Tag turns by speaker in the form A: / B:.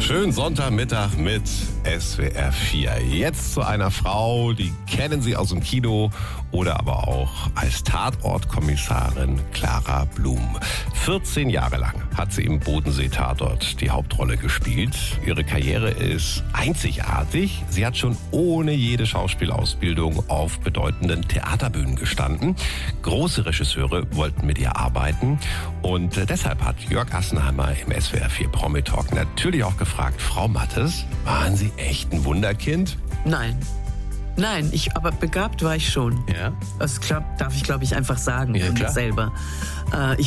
A: Schönen Sonntagmittag mit SWR 4. Jetzt zu einer Frau, die kennen Sie aus dem Kino oder aber auch als Tatortkommissarin Clara Blum. 14 Jahre lang hat sie im Bodensee-Tatort die Hauptrolle gespielt. Ihre Karriere ist einzigartig. Sie hat schon ohne jede Schauspielausbildung auf bedeutenden Theaterbühnen gestanden. Große Regisseure wollten mit ihr arbeiten. Und deshalb hat Jörg Assenheimer im SWR 4 Promi-Talk natürlich auch gefragt, Frau Mattes, waren Sie echt ein Wunderkind?
B: Nein, aber begabt war ich schon.
A: Ja.
B: Das darf ich, glaube ich, einfach sagen
A: Ja,
B: von mir
A: klar.
B: selber. Ich